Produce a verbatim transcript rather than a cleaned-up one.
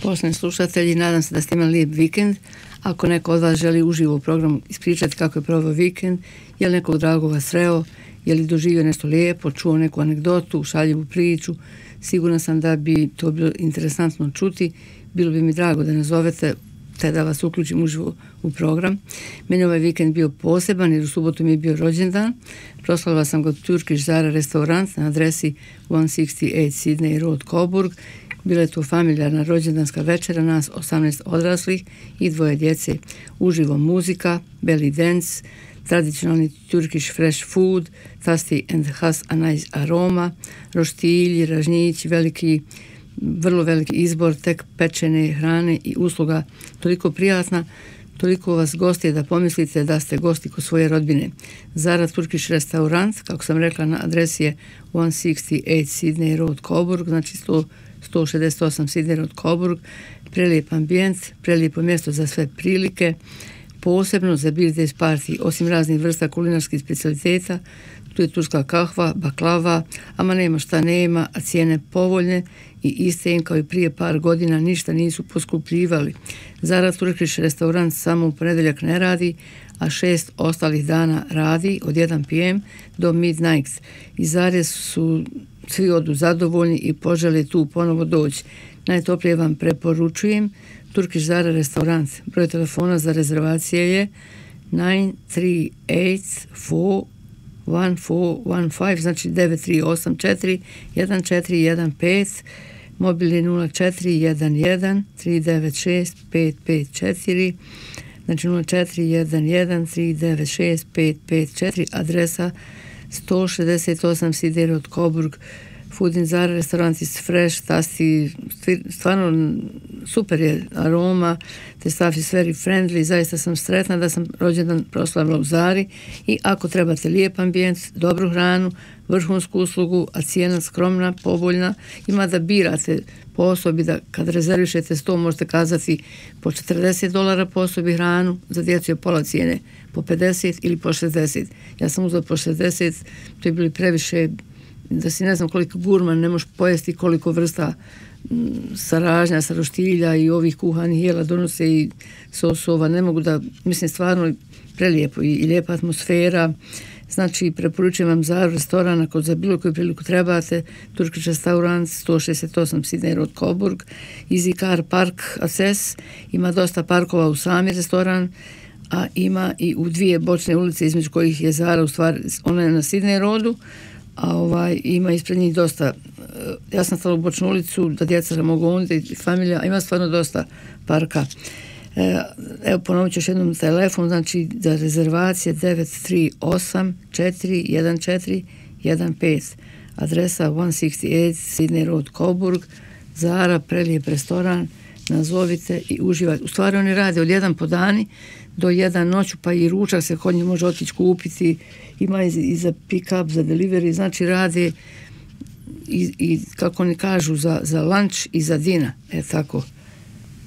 Poštovani slušatelji, nadam se da ste imali lijep vikend. Ako neko od vas želi uživo u programu ispričati kako je proveo vikend, je li nekog dragog vas sreo, je li doživio nešto lijepo, čuo neku anegdotu, šaljivu priču, sigurna sam da bi to bilo interesantno čuti. Bilo bi mi drago da nazovete te da vas uključim uživo u program. Meni ovaj vikend bio poseban jer u subotu mi je bio rođendan. Proslavila sam ga u Turkish Zara restaurant na adresi sto šezdeset osam Sydney Road, Coburg. Bila je to familijarna rođendanska večera, nas osamnaest odraslih i dvoje djece. Uživo muzika, belly dance, tradicionalni Turkish fresh food, tasty and has a nice aroma, roštilji, ražnjići, veliki, vrlo veliki izbor tek pečene hrane i usluga, toliko prijatna, toliko vas gosti da pomislite da ste gosti kod svoje rodbine. Zara Turkish restaurant, kako sam rekla, na adresi je sto šezdeset osam Sydney Road, Coburg, znači sto šezdeset osam Sydney Road, Coburg. Prelijep ambijent, prelijepo mjesto za sve prilike, posebno za birthday party. Osim raznih vrsta kulinarskih specijaliteta, tu je turska kahva, baklava, ama nema šta nema, a cijene povoljne i iste im kao i prije par godina ništa nisu poskupljivali. Zara Turkish restaurant samo u ponedjeljak ne radi, a šest ostalih dana radi od jedan p m do midnight. Iz Zare su svi odu zadovoljni i požele tu ponovo doći. Najtoplije vam preporučujem Turkish Zara restaurant. Broj telefona za rezervacije je devet tri osam četiri jedan četiri jedan pet, znači devet tri osam četiri jedan četiri jedan pet, mobilni nula četiri jedan jedan tri devet šest pet pet četiri, znači nula četiri jedan jedan tri devet šest pet pet četiri, adresa sto šezdeset osam Sydney Road, Coburg. Food in Zara restaurant is fresh, tasty, stvarno super je aroma, the staff is very friendly, zaista sam sretna da sam rođendan proslavila u Zari i ako trebate lijep ambijent, dobru hranu, vrhunsku uslugu, a cijena skromna, povoljna, ima da birate po osobi, da kad rezervišete sto možete kazati po četrdeset dolara po osobi hranu, za djecu je pola cijene po pedeset ili po šezdeset. Ja sam uzela po šezdeset, to je bilo previše, da si ne znam koliko gurman, ne možeš pojesti koliko vrsta saražnja, saroštilja i ovih kuhanih jela donose i sosova, ne mogu da, mislim stvarno prelijepo i, i lijepa atmosfera. Znači preporučujem vam Zaru restoran ako za bilo koju priliku trebate, Turkish restaurant sto šezdeset osam Sydney Road, Coburg. Easy Car Park Access, ima dosta parkova u sami restoran, a ima i u dvije bočne ulice između kojih je Zara, u stvari ona je na Sydney Roadu, a ovaj, ima ispred njih dosta, ja sam stala u bočnu ulicu da djeca mogu onda i familija, a ima stvarno dosta parka. Evo ponovit ću još jednom telefon, znači za rezervacije devet tri osam četiri jedan četiri jedan pet, adresa sto šezdeset osam Sydney Road, Coburg. Zara, prelijep restoran, nazovite i uživajte. U stvari oni rade od jedan po dani do jedan noću, pa i ručak se kod njih može otići kupiti, ima i za pick-up, za delivery, znači rade i, i kako oni kažu za, za lunch i za dina, e tako.